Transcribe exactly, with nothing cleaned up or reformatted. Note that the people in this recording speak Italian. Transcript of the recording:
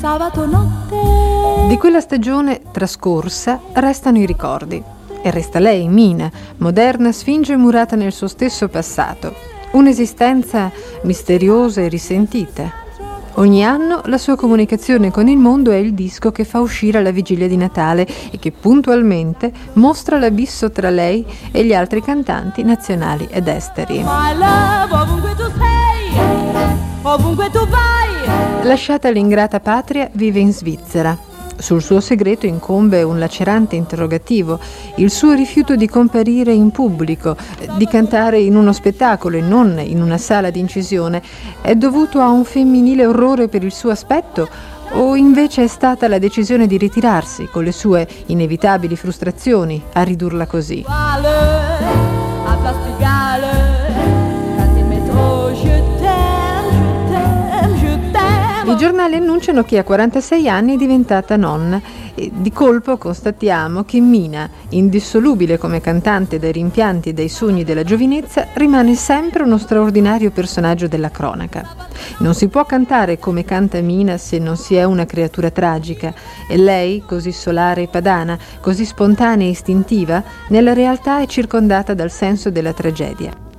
Sabato notte. Di quella stagione trascorsa restano i ricordi. E resta lei, Mina, moderna sfinge murata nel suo stesso passato. Un'esistenza misteriosa e risentita. Ogni anno la sua comunicazione con il mondo è il disco che fa uscire alla vigilia di Natale e che puntualmente mostra l'abisso tra lei e gli altri cantanti nazionali ed esteri. My love, ovunque tu sei, ovunque tu vai. Lasciata l'ingrata patria, vive in Svizzera. Sul suo segreto incombe un lacerante interrogativo, il suo rifiuto di comparire in pubblico, di cantare in uno spettacolo e non in una sala di incisione. È dovuto a un femminile orrore per il suo aspetto o invece è stata la decisione di ritirarsi con le sue inevitabili frustrazioni a ridurla così? A Place Pigalle, prends il métro, je t'aime, je t'aime, je t'aime. I giornali annunciano che a quarantasei anni è diventata nonna e di colpo constatiamo che Mina, indissolubile come cantante dai rimpianti e dai sogni della giovinezza, rimane sempre uno straordinario personaggio della cronaca. Non si può cantare come canta Mina se non si è una creatura tragica e lei, così solare e padana, così spontanea e istintiva, nella realtà è circondata dal senso della tragedia.